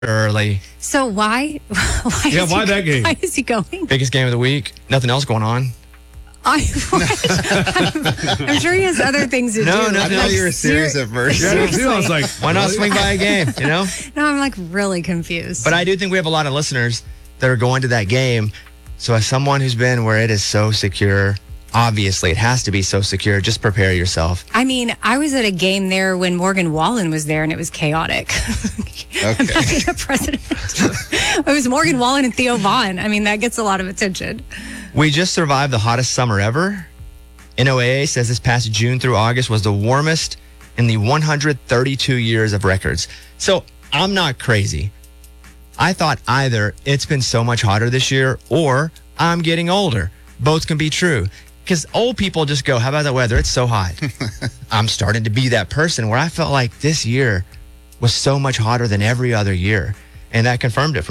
early. So why? Why that game? Why is he going? Biggest game of the week. Nothing else going on. I'm sure he has other things to do. No, I thought you were serious at first. Yeah, I was like, Why not swing by a game, No, I'm like really confused. But I do think we have a lot of listeners that are going to that game. So as someone who's been where it is so secure, obviously it has to be so secure, just prepare yourself. I mean, I was at a game there when Morgan Wallen was there and it was chaotic. Okay. Imagine a president. It was Morgan Wallen and Theo Vaughn. I mean, that gets a lot of attention. We just survived the hottest summer ever. NOAA says this past June through August was the warmest in the 132 years of records. So I'm not crazy. I thought either it's been so much hotter this year or I'm getting older. Both can be true. Because old people just go, how about the weather? It's so hot. I'm starting to be that person where I felt like this year was so much hotter than every other year. And that confirmed it for